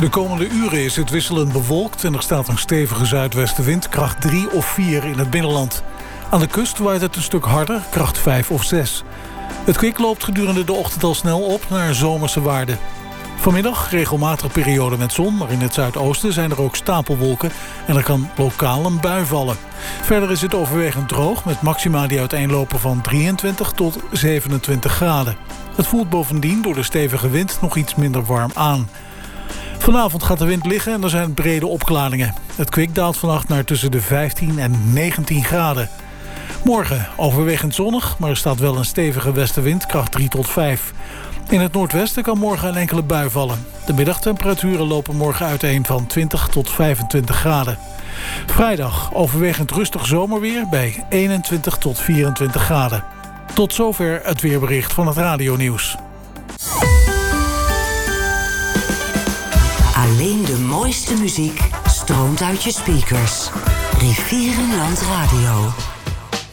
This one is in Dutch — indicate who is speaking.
Speaker 1: De komende uren is het wisselend bewolkt en er staat een stevige zuidwestenwind, kracht 3 of 4 in het binnenland. Aan de kust waait het een stuk harder, kracht 5 of 6. Het kwik loopt gedurende de ochtend al snel op naar zomerse waarden. Vanmiddag regelmatig periode met zon, maar in het zuidoosten zijn er ook stapelwolken en er kan lokaal een bui vallen. Verder is het overwegend droog met maxima die uiteenlopen van 23 tot 27 graden. Het voelt bovendien door de stevige wind nog iets minder warm aan. Vanavond gaat de wind liggen en er zijn brede opklaringen. Het kwik daalt vannacht naar tussen de 15 en 19 graden. Morgen overwegend zonnig, maar er staat wel een stevige westenwind, kracht 3 tot 5. In het noordwesten kan morgen een enkele bui vallen. De middagtemperaturen lopen morgen uiteen van 20 tot 25 graden. Vrijdag overwegend rustig zomerweer bij 21 tot 24 graden. Tot zover het weerbericht van het radionieuws.
Speaker 2: Alleen de mooiste muziek stroomt uit je speakers. Rivierenland Radio.